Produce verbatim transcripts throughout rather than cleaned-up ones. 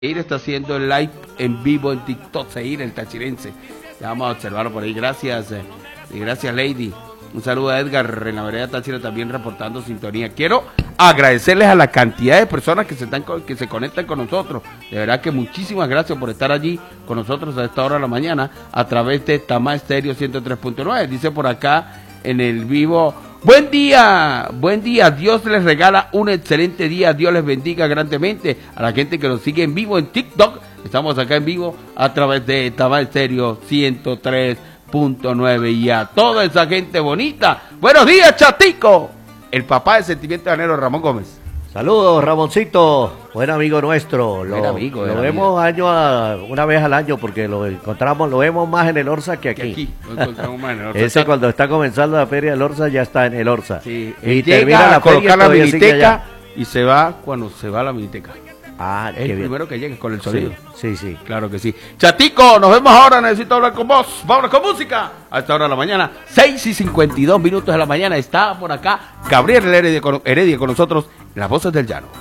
Seir está haciendo el live en vivo en TikTok, Seir, el tachirense. Ya vamos a observarlo por ahí. Gracias, eh, y gracias, Lady. Un saludo a Edgar en la vereda Táchira también reportando sintonía. Quiero agradecerles a la cantidad de personas que se están que se conectan con nosotros. De verdad que muchísimas gracias por estar allí con nosotros a esta hora de la mañana a través de Tama Estéreo ciento tres punto nueve. Dice por acá en el vivo: buen día, buen día, Dios les regala un excelente día, Dios les bendiga grandemente a la gente que nos sigue en vivo en TikTok. Estamos acá en vivo a través de Tama Estéreo ciento tres punto nueve y a toda esa gente bonita. Buenos días, Chatico, el papá del sentimiento llanero, Ramón Gómez. Saludos, Ramoncito, buen amigo nuestro. Lo, buen amigo, lo buen vemos amigo. año a, una vez al año porque lo encontramos, lo vemos más en el Orsa que aquí. Que aquí lo encontramos más en el Orsa. Ese cuando está comenzando la feria del Orsa ya está en el Orsa. Sí, y llega termina la a colocar feria, la todavía sigue miniteca allá. y se va cuando se va a la miniteca. Ah, Es qué el bien. primero que llegue con el sonido. Sí, sí, sí. Claro que sí. Chatico, nos vemos ahora, necesito hablar con vos. Vámonos con música. A esta hora de la mañana, seis y cincuenta y dos minutos de la mañana, está por acá Gabriel Heredia con, Heredia con nosotros, Las Voces del Llano.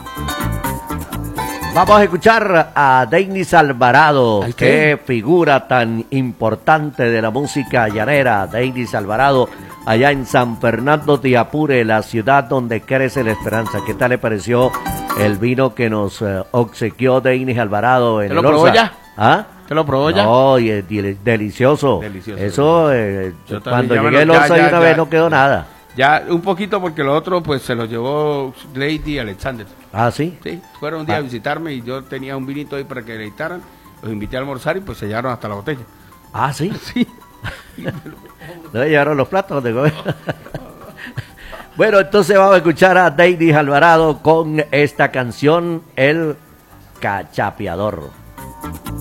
Vamos a escuchar a Denis Alvarado, Ahí está. qué figura tan importante de la música llanera. Denis Alvarado, allá en San Fernando de Apure, la ciudad donde crece la esperanza. ¿Qué tal le pareció el vino que nos eh, obsequió Denis Alvarado en ¿Te lo el probó Orsa? ya? ¿Ah? ¿Te lo probó ya? No, y es deli- delicioso. Delicioso. Eso, eh, Yo también cuando ya me llegué al lo- ya, Orsa ya, de una ya, vez no quedó ya. nada. Ya un poquito porque lo otro pues se lo llevó Lady Alexander. Ah, ¿sí? Sí, fueron un día Ah. a visitarme y yo tenía un vinito ahí para que deleitaran. Los invité a almorzar y pues sellaron hasta la botella. Ah, ¿sí? Sí. ¿No llevaron los platos de comer? Bueno, entonces vamos a escuchar a Denis Alvarado con esta canción, El Cachapeador.